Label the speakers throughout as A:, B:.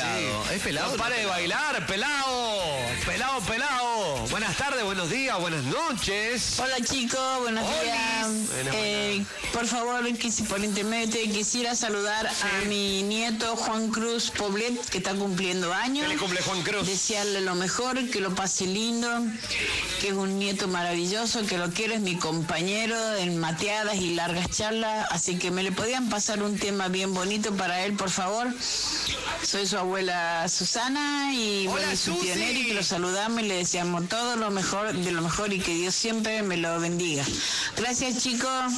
A: pelado.
B: Sí.
A: ¿Es pelado?
B: No para de bailar, pelado. Pelado, pelado. Buenas tardes, buenos días, buenas noches.
C: Hola chicos, buenos días.
B: Bueno,
C: por favor, por internet quisiera saludar a mi nieto Juan Cruz Poblet, que está cumpliendo años.
B: Feliz cumple, Juan Cruz.
C: Desearle lo mejor, que lo pase lindo, que es un nieto maravilloso, que lo quiero, es mi compañero en mateadas y largas charlas, así que me le podían pasar un tema bien bonito para él, por favor. Soy su abuela Susana y
B: Hola,
C: bueno, su
B: Susi.
C: tío Neri, que lo saludamos y le deseamos todo lo mejor, de lo mejor y que Dios siempre me lo bendiga. Gracias, chicos.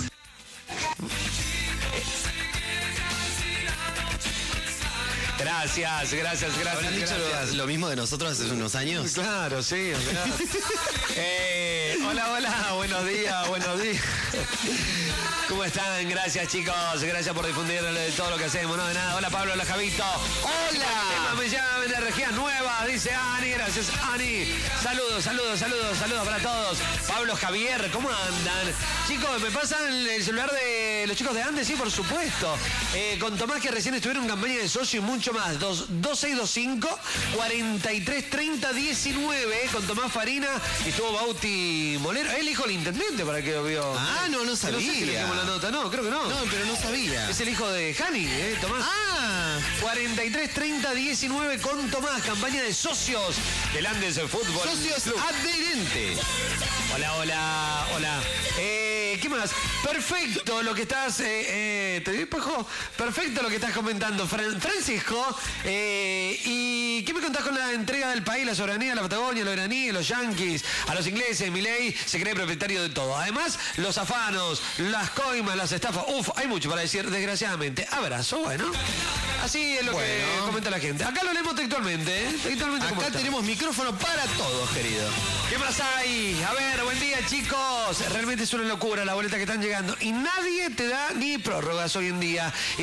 B: Gracias.
A: ¿Habrán dicho lo mismo de nosotros hace unos años?
B: Claro, sí. Hola, buenos días. ¿Cómo están? Gracias, chicos. Gracias por difundir todo lo que hacemos. No de nada. Hola, Pablo, hola, Javito. Hola. Me llaman de energías nuevas, dice Ani. Gracias, Ani. Saludos para todos. Pablo, Javier, ¿cómo andan? Chicos, ¿me pasan el celular de los chicos de Andes? Sí, por supuesto. Con Tomás, que recién estuvieron en campaña de socio y mucho más. 2625-4330-19 con Tomás Farina y estuvo Bauti Molero. El hijo del intendente, para que lo vio.
A: Ah, no sabía.
B: No sé si le hicimos la nota, no, creo que no.
A: No, pero no sabía.
B: Es el hijo de Jani, Tomás. 4330-19 con Tomás, campaña de socios del Andes Fútbol.
A: Socios
B: Club.
A: adherentes.
B: Hola. ¿Qué más? Perfecto lo que estás... ¿te di, Pajo? Perfecto lo que estás comentando, Francisco. ¿Y qué me contás con la entrega del país, la soberanía, la Patagonia, los iraníes, los yanquis, a los ingleses? Milei se cree propietario de todo. Además, los afanos, las coimas, las estafas. Hay mucho para decir, desgraciadamente. Abrazo, bueno. Así es lo que comenta la gente. Acá lo leemos textualmente,
A: Acá tenemos micrófono para todos, querido.
B: ¿Qué más hay? A ver, buen día, chicos. Realmente es una locura la boleta que están llegando. Y nadie te da ni prórrogas hoy en día.